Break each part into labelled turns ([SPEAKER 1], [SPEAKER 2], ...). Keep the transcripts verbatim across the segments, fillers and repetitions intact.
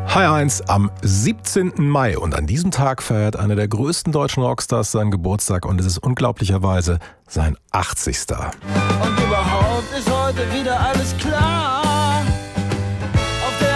[SPEAKER 1] H eins am siebzehnten Mai und an diesem Tag feiert einer der größten deutschen Rockstars seinen Geburtstag und es ist unglaublicherweise sein achtzigster.
[SPEAKER 2] Und überhaupt ist heute wieder alles klar auf der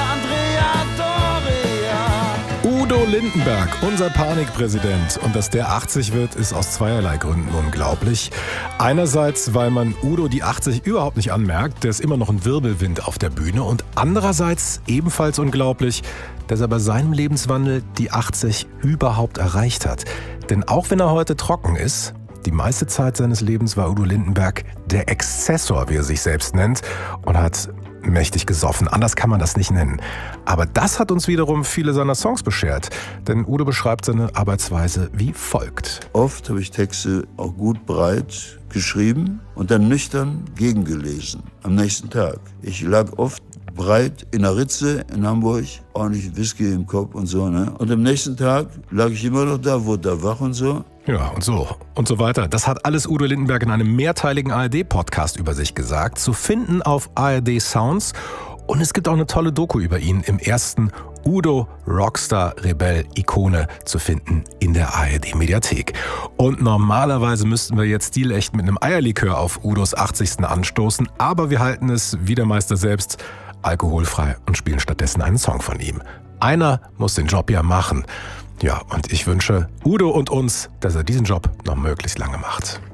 [SPEAKER 2] Andrea Doria.
[SPEAKER 1] Udo Lindenberg, unser Panikpräsident. Und dass der achtzig wird, ist aus zweierlei Gründen unglaublich. Einerseits, weil man Udo die achtzig überhaupt nicht anmerkt, der ist immer noch ein Wirbelwind auf der Bühne. Und andererseits ebenfalls unglaublich, dass er bei seinem Lebenswandel die achtzig überhaupt erreicht hat. Denn auch wenn er heute trocken ist, die meiste Zeit seines Lebens war Udo Lindenberg der Exzessor, wie er sich selbst nennt, und hat mächtig gesoffen. Anders kann man das nicht nennen. Aber das hat uns wiederum viele seiner Songs beschert. Denn Udo beschreibt seine Arbeitsweise wie folgt.
[SPEAKER 3] Oft habe ich Texte auch gut breit geschrieben und dann nüchtern gegengelesen am nächsten Tag. Ich lag oft breit in der Ritze in Hamburg, ordentlich Whisky im Kopf und so, ne? Und am nächsten Tag lag ich immer noch da, wurde da wach und so.
[SPEAKER 1] Ja, und so und so weiter. Das hat alles Udo Lindenberg in einem mehrteiligen A R D-Podcast über sich gesagt. Zu finden auf A R D Sounds. Und es gibt auch eine tolle Doku über ihn im ersten Udo Rockstar Rebell Ikone zu finden in der A R D-Mediathek. Und normalerweise müssten wir jetzt stilecht mit einem Eierlikör auf Udos achtzigsten anstoßen. Aber wir halten es, wie der Meister selbst, alkoholfrei und spielen stattdessen einen Song von ihm. Einer muss den Job ja machen. Ja, und ich wünsche Udo und uns, dass er diesen Job noch möglichst lange macht.